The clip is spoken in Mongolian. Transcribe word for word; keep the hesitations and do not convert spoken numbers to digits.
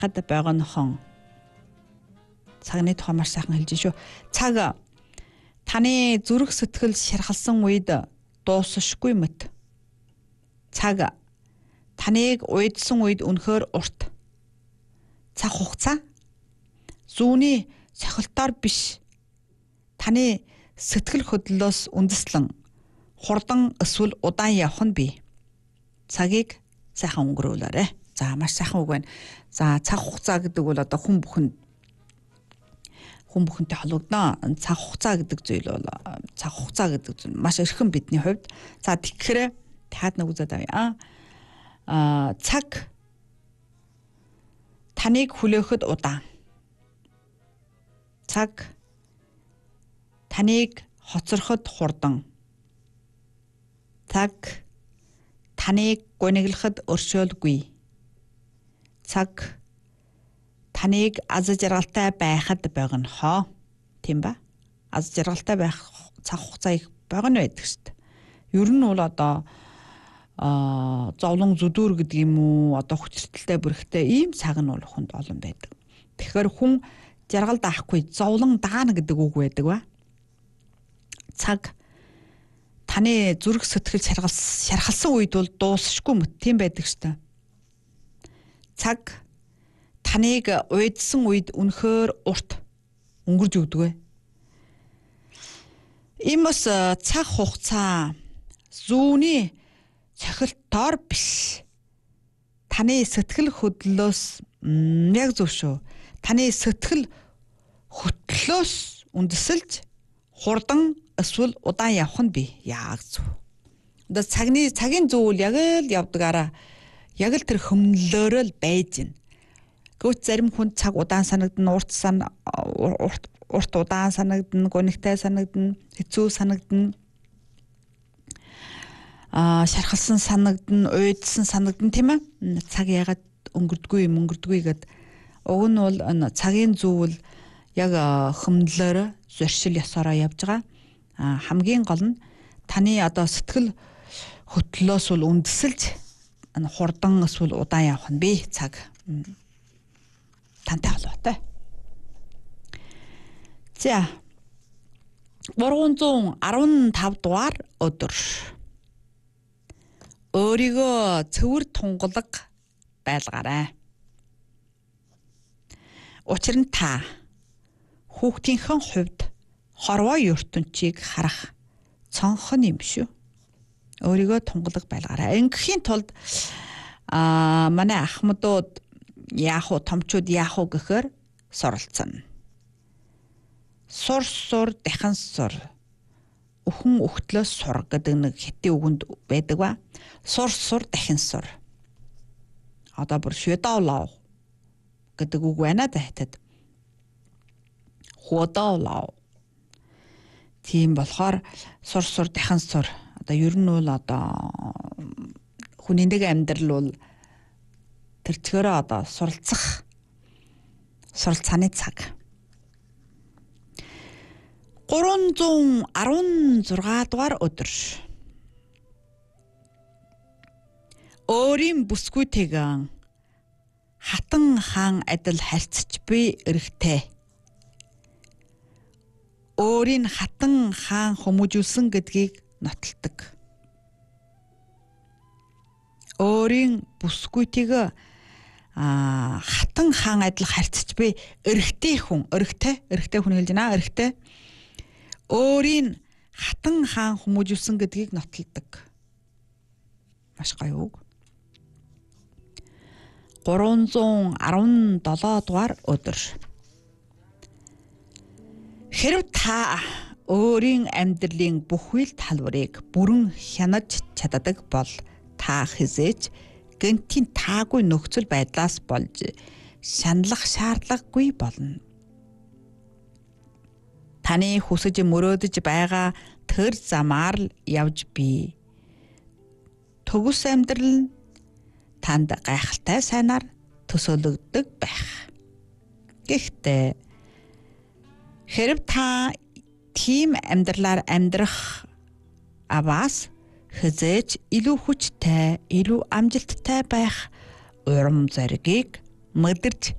байхад байгаа нь хон. Цагны тухай маш сайхан хэлж шүү. Цаг таны зүрх сэтгэл шархалсан үед дуусахгүй мэт. Цаг таныг уйдсан үед үнэхээр урт. Цаг хугацаа зүүнний цохилтоор биш. Таны сэтгэл хөдлөлөөс үндэслэн хурдан эсвэл удаан явах нь бий. Цагийг сайхан өнгөрөөлөөрэй. За маш сайхан үг байна. За цаг хугацаа гэдэг бол одоо хүн бүхэнд хүн бүхэнтэй холбогдно. Цаг хугацаа гэдэг зүйл бол цаг хугацаа гэдэг зүйл маш эрхэм бидний хувьд. За тэгэхээр таад нэг үзээд авъя. Аа цаг таныг хүлээхэд удаан. Цаг таныг хоцороход хурдан. Цаг таныг гуниглахад өршөөлгүй. Цаг таныг аз жаргалтай байхад байгаа нь хоо. Тийм ба? Аз жаргалтай байх цаг хугацаа их байгаа нь байдаг шүү дээ. Ер нь бол одоо аа зовлон зүдүүр гэдэг юм уу, одоо хүчрэлтэй бүрхтэй ийм цаг нь бол хүнд олон байдаг. Тэгэхээр хүн жаргал даахгүй зовлон даана гэдэг үг байдаг ба. Цаг таны зүрх сэтгэл шархалсан үед бол дуусахгүй мэт тийм байдаг шүү дээ. Цаг таныг уйдсан үед үнэхээр урт өнгөрж өгдөг. Иймээс цаг хугацаа зүүнний цохилтоор биш. Таны сэтгэл хөдлөлөөс яг зөв шүү. Таны сэтгэл хөдлөлөөс үндэслэж хурдан эсвэл удаан явах нь бий. Яг зөв. Одоо цагны цагийн зүйл яг л явдгаараа яг л тэр хөмнөлөөрөө л байж гин. Гэвч зарим хүнд цаг удаан санагдана, урт сан урт урт удаан санагдана, гонигтай санагдана, хэцүү санагдана. Аа шархалсан санагдана, уйдсан санагдана тийм ээ. Цаг ягаад өнгөрдгүй юм өнгөрдгүй гэд уг нь бол цагийн зүйл яг хөмнөлөөрөө зуршил ёсороо явж байгаа. Аа хамгийн гол нь таны одоо сэтгэл хөдлөлөөс бол үндэслэж хурдан эсвэл удаан явах нь бий цаг. Тантай холбоотой. За гурван зуун арван тав дугаар өдөр. Өөрийгөө цэвэр тунгалаг байлгаарай. Учир нь та хүүхдийнхээ хувьд хорвоо ертөнцийг харах цонхон юм шүү. Өөрийгөө тунгалаг байлгаарай. Ингэхийн тулд аа манай ахмадууд яах вэ, томчууд яах вэ гэхээр суралцсан. Сур сур дахин сур. Өхөн өгтлөөс сур гэдэг нэг хэтийн үгэнд байдаг ба. Сур сур дахин сур. Одоо бүр шөдоолоо гэдэг үг байна да хятад. Худоолоо. Тийм болохоор сур сур дахин сур. Одоо ер нь бол одоо хүний нэг амьдрал бол тэр чигээрээ одоо суралцах суралцааны цаг. гурван зуун арван зургаа дугаар өдөр. Өөрийн бүсгүйтэйгэн хатан хаан адил харьцаж би эрэгтэй. Өөрийн хатан хаан хүмүүжүүлсэн гэдгийг нотолдог. Өөрийн бүсгүйтэйгээ а хатан хаан адил харьцаж би эрэгтэй хүн, эрэгтэй, эрэгтэй хүн хэлж байна, эрэгтэй. Өөрийн хатан хаан хүмүүжүүлсэн гэдгийг нотолдог. Маш гоё үг. гурван зуун арван долоо дугаар өдөр. Хэрв та өөрийн амьдралын бүх үйл талбарыг бүрэн хянаж чаддаг бол та хизээж гэнтийн таагүй нөхцөл байдлаас болж шаналлах шаардлагагүй болно. Таны хүсэж мөрөөдөж байгаа тэр замаар л явж бий. Төгс амьдрал нь танд гайхалтай сайнаар төсөөлөгдөг байх. Гэхдээ хэрв та тийм амьдралаар амьдрах аваас хизээж илүү хүчтэй, илүү амжилттай байх урам зоригийг мэдэрч